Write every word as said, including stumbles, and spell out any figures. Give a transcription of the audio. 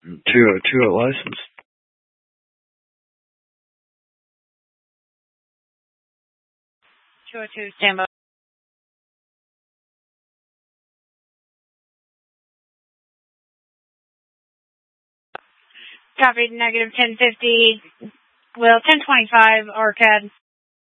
two oh two at license. two oh two, stand by. Copy, negative ten fifty, Will, ten twenty-five, Arcad.